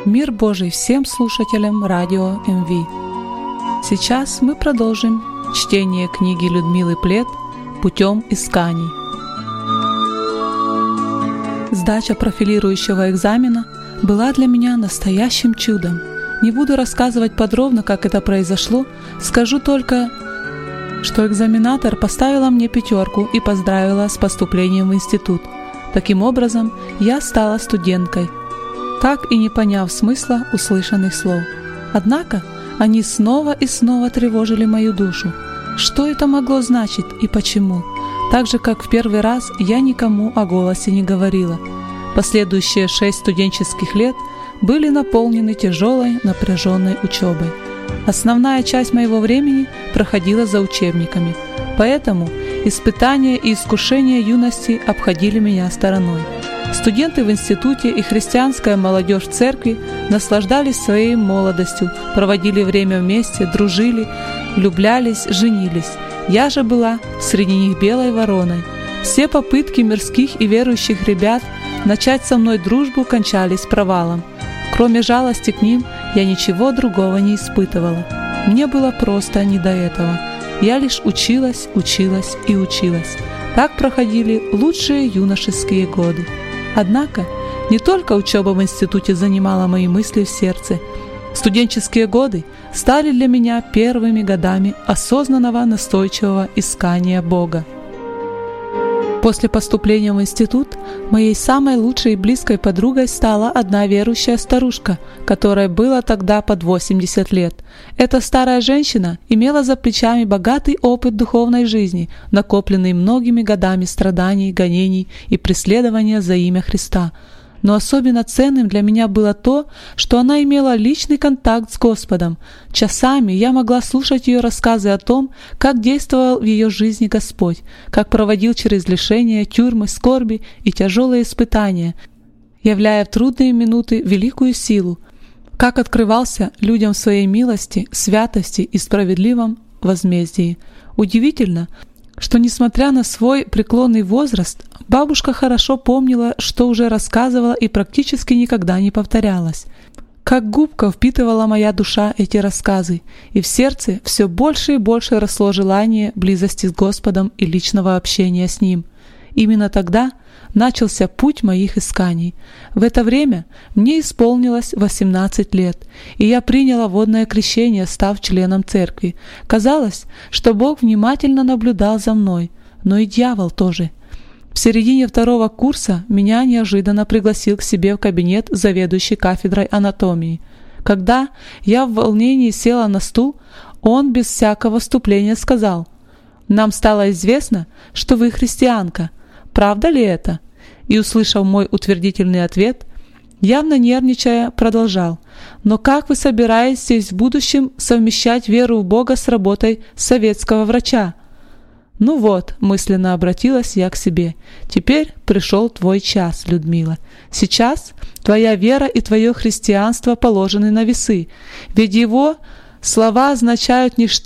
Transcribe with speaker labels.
Speaker 1: Мир Божий всем слушателям радио МВ. Сейчас мы продолжим чтение книги Людмилы Плет «Путем исканий». Сдача профилирующего экзамена была для меня настоящим чудом. Не буду рассказывать подробно, как это произошло, скажу только, что экзаменатор поставила мне 5 и поздравила с поступлением в институт. Таким образом, я стала студенткой, так и не поняв смысла услышанных слов. Однако они снова и снова тревожили мою душу. Что это могло значить и почему? Так же, как в первый раз, я никому о голосе не говорила. Последующие 6 студенческих лет были наполнены тяжелой, напряженной учебой. Основная часть моего времени проходила за учебниками, поэтому испытания и искушения юности обходили меня стороной. Студенты в институте и христианская молодежь в церкви наслаждались своей молодостью, проводили время вместе, дружили, влюблялись, женились. Я же была среди них белой вороной. Все попытки мирских и верующих ребят начать со мной дружбу кончались провалом. Кроме жалости к ним, я ничего другого не испытывала. Мне было просто не до этого. Я лишь училась и училась. Так проходили лучшие юношеские годы. Однако не только учеба в институте занимала мои мысли в сердце. Студенческие годы стали для меня первыми годами осознанного, настойчивого искания Бога. После поступления в институт моей самой лучшей и близкой подругой стала одна верующая старушка, которой было тогда под 80 лет. Эта старая женщина имела за плечами богатый опыт духовной жизни, накопленный многими годами страданий, гонений и преследования за имя Христа. Но особенно ценным для меня было то, что она имела личный контакт с Господом. Часами я могла слушать ее рассказы о том, как действовал в ее жизни Господь, как проводил через лишения, тюрьмы, скорби и тяжелые испытания, являя в трудные минуты великую силу, как открывался людям в своей милости, святости и справедливом возмездии. Удивительно, что, несмотря на свой преклонный возраст, бабушка хорошо помнила, что уже рассказывала и практически никогда не повторялась. Как губка впитывала моя душа эти рассказы, и в сердце все больше и больше росло желание близости с Господом и личного общения с Ним. Именно тогда начался путь моих исканий. В это время мне исполнилось 18 лет, и я приняла водное крещение, став членом церкви. Казалось, что Бог внимательно наблюдал за мной, но и дьявол тоже. В середине 2 курса меня неожиданно пригласил к себе в кабинет заведующий кафедрой анатомии. Когда я в волнении села на стул, он без всякого вступления сказал: «Нам стало известно, что вы христианка. Правда ли это?» И, услышав мой утвердительный ответ, явно нервничая, продолжал: «Но как вы собираетесь в будущем совмещать веру в Бога с работой советского врача?» «Ну вот», — мысленно обратилась я к себе, — «теперь пришел твой час, Людмила. Сейчас твоя вера и твое христианство положены на весы, ведь его слова означают не что